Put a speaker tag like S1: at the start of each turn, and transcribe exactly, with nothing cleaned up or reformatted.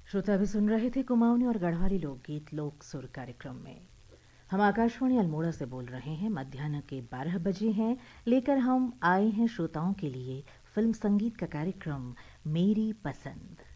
S1: श्रोता अभी सुन रहे थे कुमाऊनी और गढ़वाली लोकगीत लोक सुर कार्यक्रम में। हम आकाशवाणी अल्मोड़ा से बोल रहे हैं। मध्याह्न के बारह बजे हैं। लेकर हम आए हैं श्रोताओं के लिए फिल्म संगीत का कार्यक्रम मेरी पसंद।